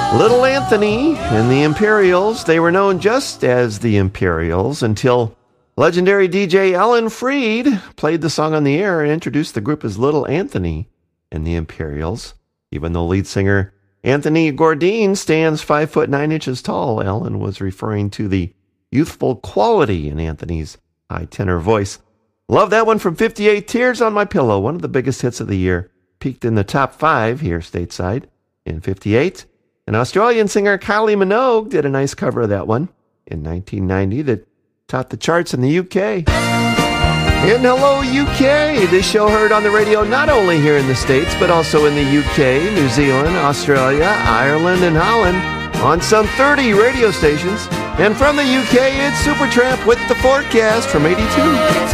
Little Anthony and the Imperials. They were known just as the Imperials until legendary DJ Alan Freed played the song on the air and introduced the group as Little Anthony and the Imperials. Even though lead singer Anthony Bourdain stands 5'9" tall, Alan was referring to the youthful quality in Anthony's high tenor voice. Love that one from 58, Tears on My Pillow, one of the biggest hits of the year. Peaked in the top 5 here stateside in 58. And Australian singer Kylie Minogue did a nice cover of that one in 1990 that topped the charts in the UK. And hello, UK! This show heard on the radio not only here in the States, but also in the UK, New Zealand, Australia, Ireland, and Holland on some 30 radio stations. And from the UK, it's Supertramp with the forecast from 82.